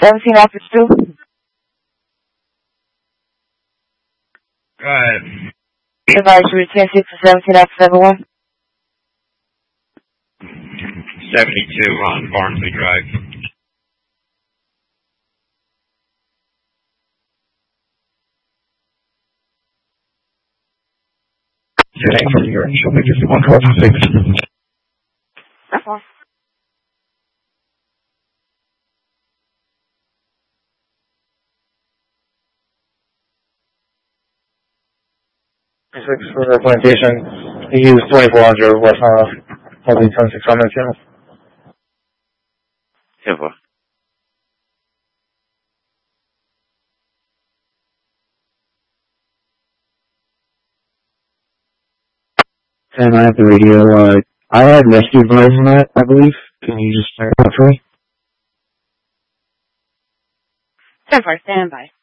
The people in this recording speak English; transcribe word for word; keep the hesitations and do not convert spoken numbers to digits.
seventeen Office two. Go ahead. Advise you to ten six for seventeen Office seven one. seventy-two on Barnsley Drive. Today from your initial pictures one call to six. That's fine. Six for the plantation. He used twenty-four hundred West uh probably ten six on that channel. ten four. And I have the radio, uh, I had rescue advice on that, I believe. Can you just start that for me? ten four, stand by.